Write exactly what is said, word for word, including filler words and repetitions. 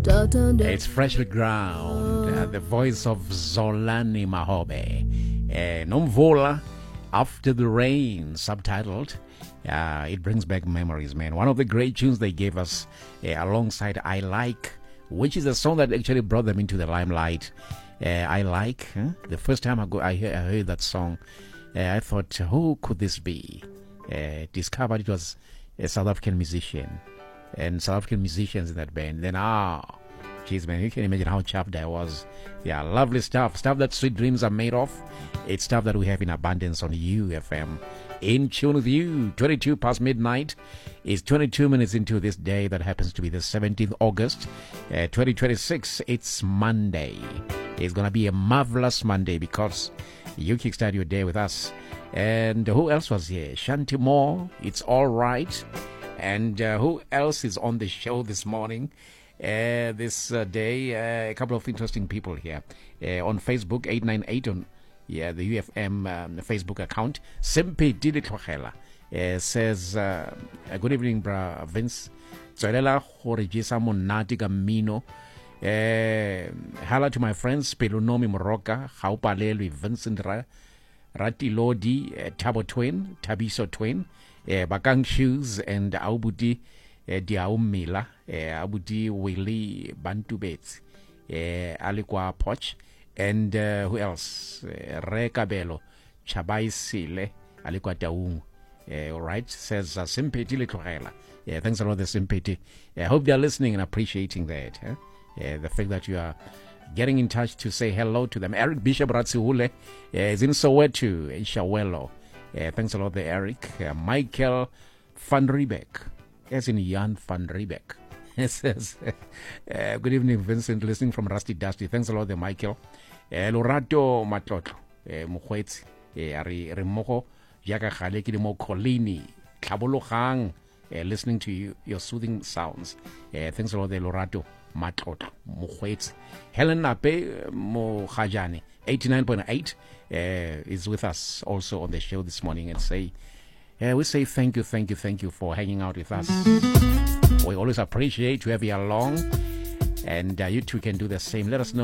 It's Freshly Ground, uh, the voice of Zolani Mahobe. Uh, Nomvola, After the Rain, subtitled. Uh, it brings back memories, man. One of the great tunes they gave us uh, alongside I Like, which is a song that actually brought them into the limelight. Uh, I Like, huh? The first time I, go, I, heard, I heard that song, uh, I thought, who could this be? Uh, discovered it was a South African musician and South African musicians in that band. Then, ah, jeez, man, you can imagine how chuffed I was. Yeah, lovely stuff. Stuff that sweet dreams are made of. It's stuff that we have in abundance on U F M. In tune with you, twenty-two past midnight is twenty-two minutes into this day that happens to be the seventeenth of August, uh, twenty twenty-six. It's Monday. It's going to be a marvelous Monday because you kickstart your day with us. And who else was here? Shanti Moore, It's All Right. And uh, who else is on the show this morning? Uh, this uh, day, uh, a couple of interesting people here. Uh, on Facebook, eight nine eight on yeah, the U F M um, Facebook account. Simpe Didi Tlogela uh, says, uh, good evening, bra Vince. Tsoelela go regisa monate ka mmino. Hello to my friends, Pelunomi Moroka, Haupalelwi, Vincent Ra, Ratilodi, uh, Tabo Twin, Tabiso Twin, uh, Bakang Shoes, and Aubuti uh, Diaumila, uh, Abuti Willie Bantubets, uh, Alikwa Poch, and uh, who else? Uh, Re Cabello, Chabai Sile, Alikwa Taung. Uh, all right, says uh, Simpeti Litorela. Yeah, thanks a lot, the Simpeti. I uh, hope they are listening and appreciating that. Huh? Uh, the fact that you are getting in touch to say hello to them. Eric Bishop Ratsiule uh, is in Soweto, in Shawelo. Uh, thanks a lot there, Eric. Uh, Michael van Riebeck, as in Jan van Riebeck. says, uh, good evening, Vincent, listening from Rusty Dusty. Thanks a lot there, Michael. Uh, Lorato Matlotlo, Mokgwetsi, Remoko, Yaka Khaleki de Mokolini, Kabologang, listening to you, your soothing sounds. Uh, thanks a lot there, Lorato. Matlotlo, Mokgwetsi. Helen Nape Mohajani, eighty-nine point eight, uh, is with us also on the show this morning and say, uh, we say thank you, thank you, thank you for hanging out with us. We always appreciate to have you along, and uh, you too can do the same. Let us know